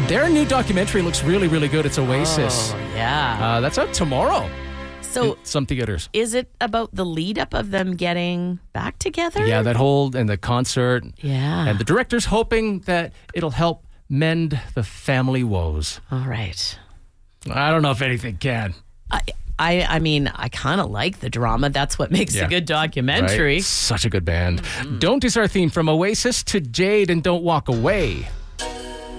Their new documentary looks really, really good. It's Oasis. Oh, yeah. That's out tomorrow. So in some theaters. is it about the lead up of them getting back together? Yeah, that whole and the concert. Yeah. And the director's hoping that it'll help mend the family woes. All right. I don't know if anything can. I mean, I kind of like the drama. That's what makes a good documentary. Right? Such a good band. Don't Is our theme from Oasis to Jade and Don't Walk Away.